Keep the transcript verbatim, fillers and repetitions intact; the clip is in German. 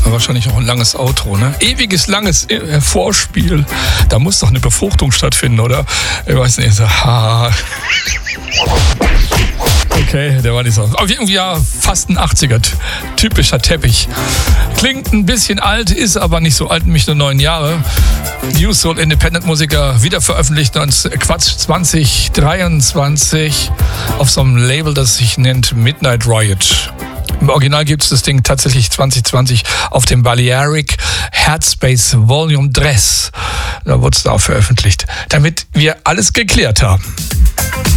Wahrscheinlich auch ein langes Outro, ne? Ewiges, langes äh, Vorspiel. Da muss doch eine Befruchtung stattfinden, oder? Ich weiß nicht, so, ha. Okay, der war nicht so. Aber irgendwie ja fast ein achtziger, typischer Teppich. Klingt ein bisschen alt, ist aber nicht so alt, nämlich nur neun Jahre. New Soul Independent Musiker, wieder veröffentlicht, Quatsch, zwanzig dreiundzwanzig auf so einem Label, das sich nennt Midnight Riot. Im Original gibt es das Ding tatsächlich zwanzig zwanzig auf dem Balearic Headspace Volume drei. Da wurde es da auch veröffentlicht, damit wir alles geklärt haben.